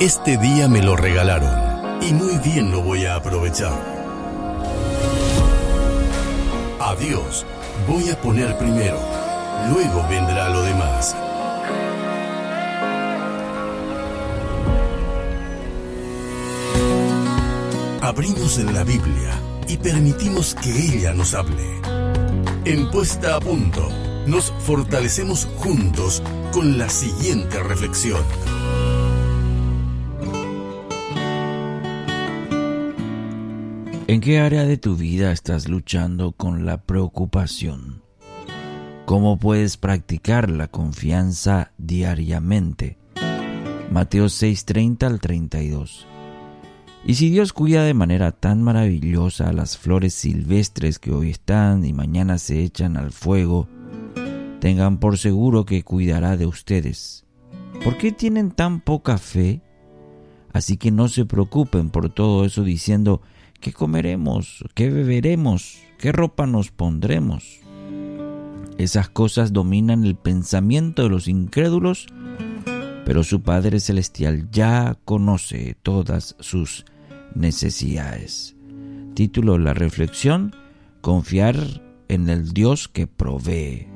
Este día me lo regalaron y muy bien lo voy a aprovechar. A Dios voy a poner primero, luego vendrá lo demás. Abrimos en la Biblia y permitimos que ella nos hable. En Puesta a Punto, nos fortalecemos juntos con la siguiente reflexión. ¿En qué área de tu vida estás luchando con la preocupación? ¿Cómo puedes practicar la confianza diariamente? Mateo 6:30 al 32. Y si Dios cuida de manera tan maravillosa a las flores silvestres que hoy están y mañana se echan al fuego, tengan por seguro que cuidará de ustedes. ¿Por qué tienen tan poca fe? Así que no se preocupen por todo eso diciendo: ¿qué comeremos? ¿Qué beberemos? ¿Qué ropa nos pondremos? Esas cosas dominan el pensamiento de los incrédulos, pero su Padre Celestial ya conoce todas sus necesidades. Título de la reflexión: confiar en el Dios que provee.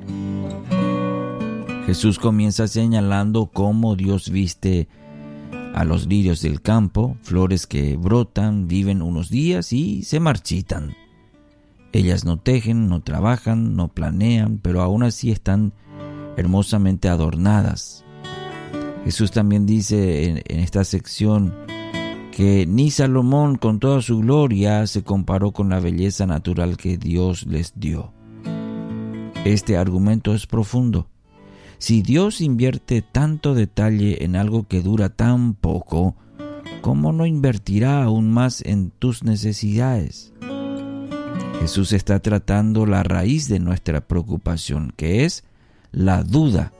Jesús comienza señalando cómo Dios viste a los lirios del campo, flores que brotan, viven unos días y se marchitan. Ellas no tejen, no trabajan, no planean, pero aún así están hermosamente adornadas. Jesús también dice en esta sección que ni Salomón con toda su gloria se comparó con la belleza natural que Dios les dio. Este argumento es profundo. Si Dios invierte tanto detalle en algo que dura tan poco, ¿cómo no invertirá aún más en tus necesidades? Jesús está tratando la raíz de nuestra preocupación, que es la duda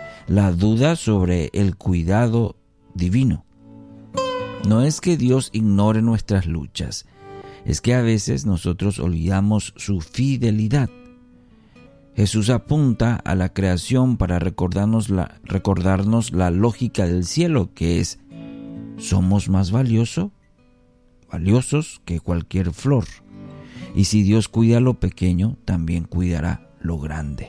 sobre el cuidado divino. No es que Dios ignore nuestras luchas, es que a veces nosotros olvidamos su fidelidad. Jesús apunta a la creación para recordarnos la lógica del cielo, que es: somos más valiosos que cualquier flor. Y si Dios cuida lo pequeño, también cuidará lo grande.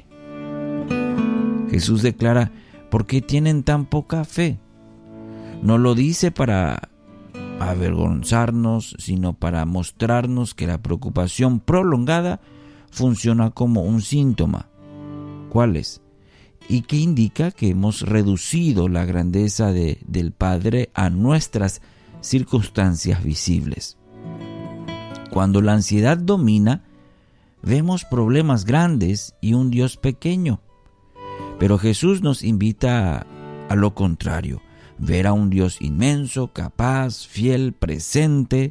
Jesús declara: ¿por qué tienen tan poca fe? No lo dice para avergonzarnos, sino para mostrarnos que la preocupación prolongada funciona como un síntoma. ¿Cuál es? Y que indica que hemos reducido la grandeza del Padre a nuestras circunstancias visibles. Cuando la ansiedad domina, vemos problemas grandes y un Dios pequeño. Pero Jesús nos invita a lo contrario: ver a un Dios inmenso, capaz, fiel, presente.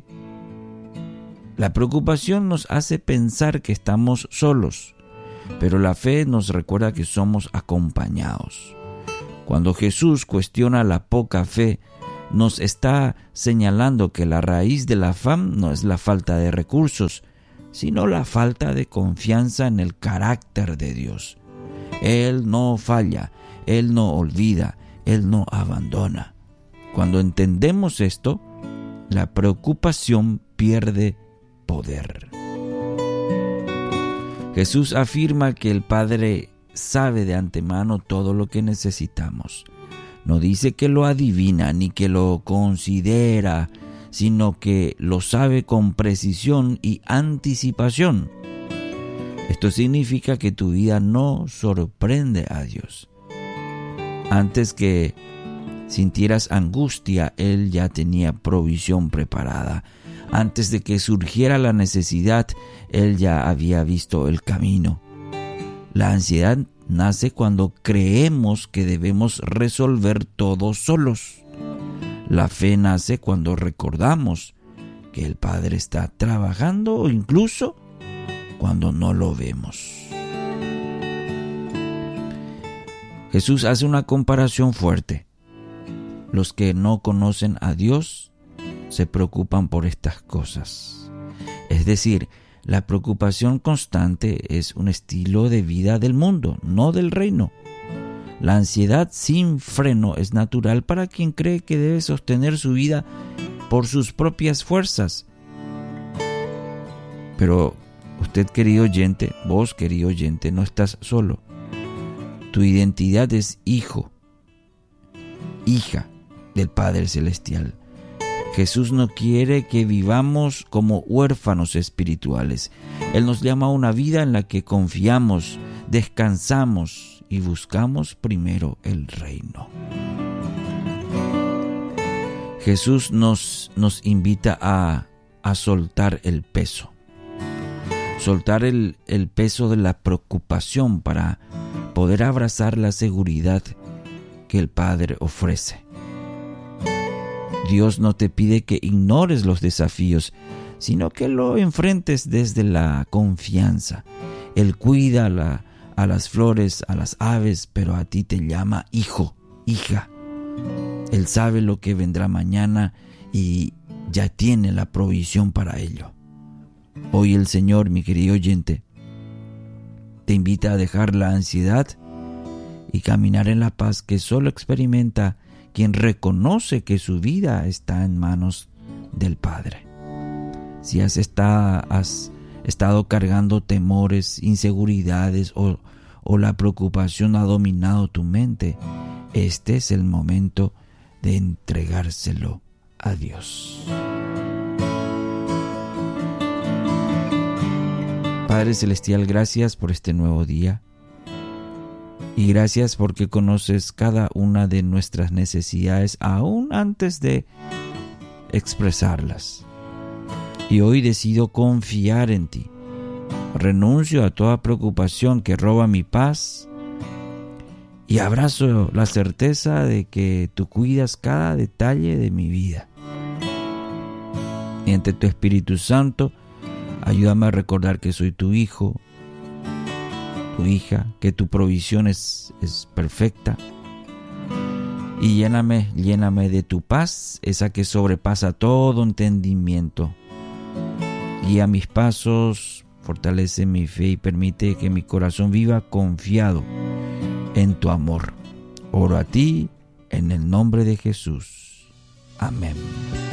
La preocupación nos hace pensar que estamos solos, pero la fe nos recuerda que somos acompañados. Cuando Jesús cuestiona la poca fe, nos está señalando que la raíz del afán no es la falta de recursos, sino la falta de confianza en el carácter de Dios. Él no falla, Él no olvida, Él no abandona. Cuando entendemos esto, la preocupación pierde poder. Jesús afirma que el Padre sabe de antemano todo lo que necesitamos. No dice que lo adivina ni que lo considera, sino que lo sabe con precisión y anticipación. Esto significa que tu vida no sorprende a Dios. Antes que sintieras angustia, Él ya tenía provisión preparada. Antes de que surgiera la necesidad, Él ya había visto el camino. La ansiedad nace cuando creemos que debemos resolver todo solos. La fe nace cuando recordamos que el Padre está trabajando o incluso cuando no lo vemos. Jesús hace una comparación fuerte. Los que no conocen a Dios se preocupan por estas cosas. Es decir, la preocupación constante es un estilo de vida del mundo, no del reino. La ansiedad sin freno es natural para quien cree que debe sostener su vida por sus propias fuerzas. Pero usted, querido oyente, vos, querido oyente, no estás solo. Tu identidad es hijo, hija del Padre Celestial. Jesús no quiere que vivamos como huérfanos espirituales. Él nos llama a una vida en la que confiamos, descansamos y buscamos primero el reino. Jesús nos invita a soltar el peso. Soltar el peso de la preocupación para poder abrazar la seguridad que el Padre ofrece. Dios no te pide que ignores los desafíos, sino que lo enfrentes desde la confianza. Él cuida a las flores, a las aves, pero a ti te llama hijo, hija. Él sabe lo que vendrá mañana y ya tiene la provisión para ello. Hoy el Señor, mi querido oyente, te invita a dejar la ansiedad y caminar en la paz que solo experimenta quien reconoce que su vida está en manos del Padre. Si has estado cargando temores, inseguridades o la preocupación ha dominado tu mente, este es el momento de entregárselo a Dios. Padre Celestial, gracias por este nuevo día. Y gracias porque conoces cada una de nuestras necesidades aún antes de expresarlas. Y hoy decido confiar en ti. Renuncio a toda preocupación que roba mi paz y abrazo la certeza de que tú cuidas cada detalle de mi vida. Mediante tu Espíritu Santo, ayúdame a recordar que soy tu hijo, tu hija, que tu provisión es perfecta. Y lléname de tu paz, esa que sobrepasa todo entendimiento. Guía mis pasos, fortalece mi fe y permite que mi corazón viva confiado en tu amor. Oro a ti en el nombre de Jesús. Amén.